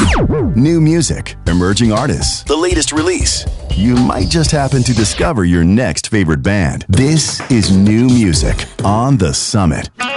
New music, emerging artists, the latest release. You might just happen to discover your next favorite band. This is new music on The Summit.